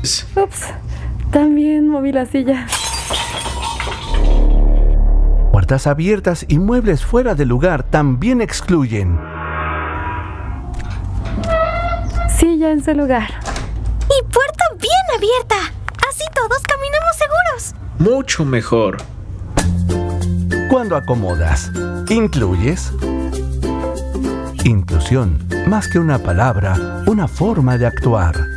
Ups, también moví la silla. Puertas abiertas y muebles fuera de lugar también excluyen. Silla en su lugar. Y puerta bien abierta. Así todos caminamos seguros. Mucho mejor. Cuando acomodas, incluyes. Inclusión, más que una palabra, una forma de actuar.